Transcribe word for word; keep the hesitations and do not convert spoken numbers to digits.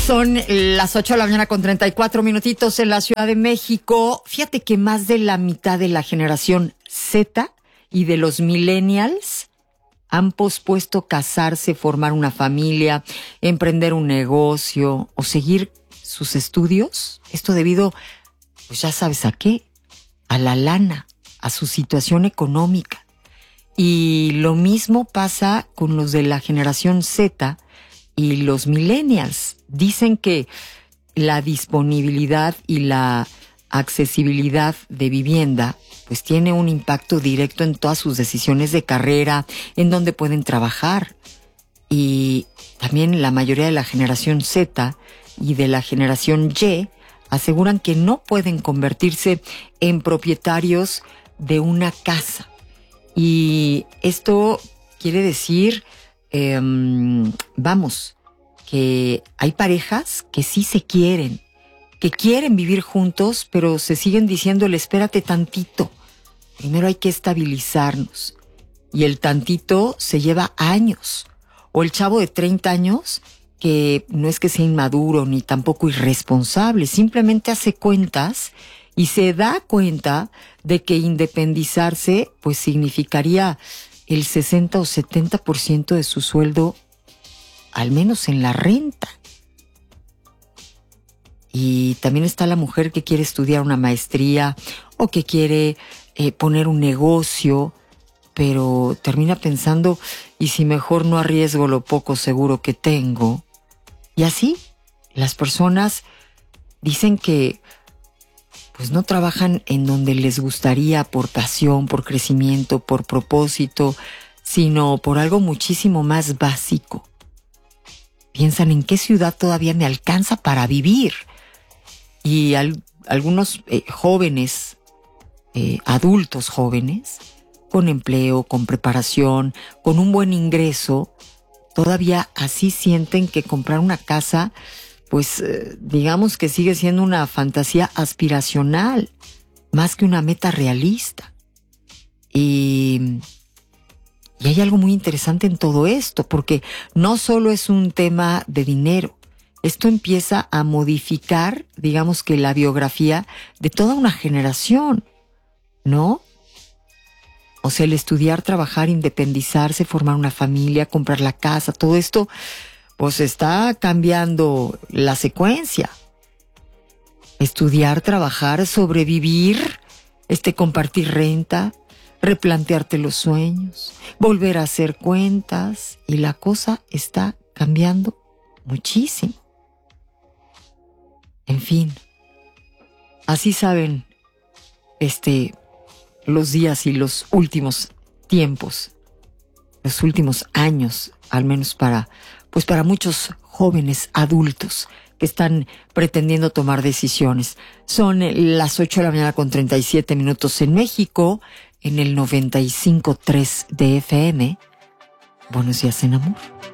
Son las ocho de la mañana con treinta y cuatro minutitos en la Ciudad de México. Fíjate que más de la mitad de la generación Z y de los millennials han pospuesto casarse, formar una familia, emprender un negocio o seguir sus estudios. Esto debido, pues ya sabes a qué, a la lana, a su situación económica. Y lo mismo pasa con los de la generación Z y los millennials. Dicen que la disponibilidad y la accesibilidad de vivienda pues tiene un impacto directo en todas sus decisiones de carrera, en dónde pueden trabajar. Y también la mayoría de la generación Z y de la generación Y aseguran que no pueden convertirse en propietarios de una casa. Y esto quiere decir, eh, vamos, que hay parejas que sí se quieren, que quieren vivir juntos, pero se siguen diciéndole, espérate tantito, primero hay que estabilizarnos. Y el tantito se lleva años. O el chavo de treinta años, que no es que sea inmaduro ni tampoco irresponsable, simplemente hace cuentas y se da cuenta de que independizarse pues significaría el sesenta o setenta por ciento de su sueldo, al menos en la renta. Y también está la mujer que quiere estudiar una maestría o que quiere eh, poner un negocio, pero termina pensando, ¿y si mejor no arriesgo lo poco seguro que tengo? Y así, las personas dicen que pues no trabajan en donde les gustaría por pasión, por crecimiento, por propósito, sino por algo muchísimo más básico. Piensan en qué ciudad todavía me alcanza para vivir. Y al, algunos eh, jóvenes, eh, adultos jóvenes, con empleo, con preparación, con un buen ingreso, todavía así sienten que comprar una casa, pues eh, digamos que sigue siendo una fantasía aspiracional, más que una meta realista. Y... Y hay algo muy interesante en todo esto, porque no solo es un tema de dinero. Esto empieza a modificar, digamos que la biografía de toda una generación, ¿no? O sea, el estudiar, trabajar, independizarse, formar una familia, comprar la casa, todo esto, pues está cambiando la secuencia. Estudiar, trabajar, sobrevivir, este, compartir renta, replantearte los sueños, volver a hacer cuentas, y la cosa está cambiando muchísimo. En fin, así saben este, los días y los últimos tiempos, los últimos años, al menos para, pues para muchos jóvenes adultos que están pretendiendo tomar decisiones. Son las ocho de la mañana con treinta y siete minutos en México, en el noventa y cinco punto tres de F M. Buenos días en amor.